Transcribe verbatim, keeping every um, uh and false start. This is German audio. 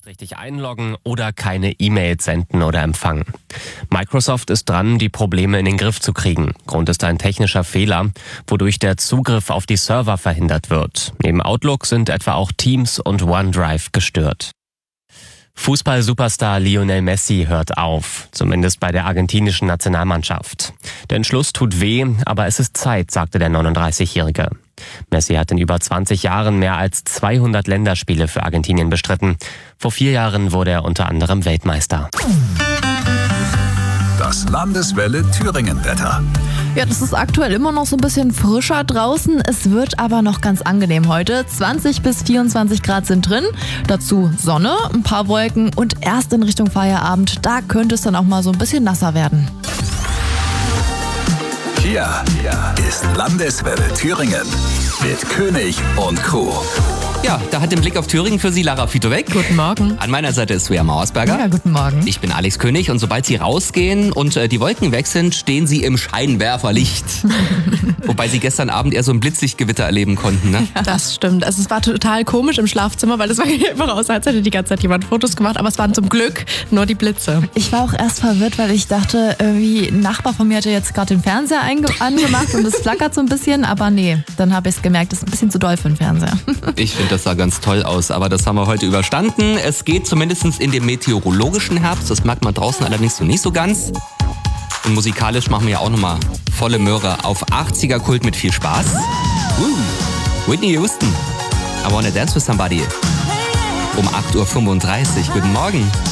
Nicht richtig einloggen oder keine E-Mails senden oder empfangen. Microsoft ist dran, die Probleme in den Griff zu kriegen. Grund ist ein technischer Fehler, wodurch der Zugriff auf die Server verhindert wird. Neben Outlook sind etwa auch Teams und OneDrive gestört. Fußball-Superstar Lionel Messi hört auf, zumindest bei der argentinischen Nationalmannschaft. Der Entschluss tut weh, aber es ist Zeit, sagte der neununddreißigjährige. Messi hat in über zwanzig Jahren mehr als zweihundert Länderspiele für Argentinien bestritten. Vor vier Jahren wurde er unter anderem Weltmeister. Das Landeswelle Thüringen-Wetter. Ja, das ist aktuell immer noch so ein bisschen frischer draußen. Es wird aber noch ganz angenehm heute. zwanzig bis vierundzwanzig Grad sind drin. Dazu Sonne, ein paar Wolken und erst in Richtung Feierabend, da könnte es dann auch mal so ein bisschen nasser werden. Hier ist Landeswelle Thüringen mit König und Crew. Ja, da hat den Blick auf Thüringen für Sie Lara Fito-Weg. Guten Morgen. An meiner Seite ist Svea Mauersberger. Ja, guten Morgen. Ich bin Alex König und sobald Sie rausgehen und äh, die Wolken weg sind, stehen Sie im Scheinwerferlicht. Wobei Sie gestern Abend eher so ein Blitzlichtgewitter erleben konnten, ne? Ja, das stimmt. Also es war total komisch im Schlafzimmer, weil es war einfach aus, als hätte die ganze Zeit jemand Fotos gemacht, aber es waren zum Glück nur die Blitze. Ich war auch erst verwirrt, weil ich dachte, irgendwie ein Nachbar von mir hatte jetzt gerade den Fernseher einge- angemacht und es flackert so ein bisschen, aber nee, dann habe ich es gemerkt, das ist ein bisschen zu doll für den Fernseher. Ich finde, das sah ganz toll aus, aber das haben wir heute überstanden. Es geht zumindest in den meteorologischen Herbst, das merkt man draußen allerdings so nicht so ganz. Und musikalisch machen wir ja auch nochmal volle Möhre auf achtziger-Kult mit viel Spaß. Uh, Whitney Houston, I Wanna Dance With Somebody. Um acht Uhr fünfunddreißig. Guten Morgen.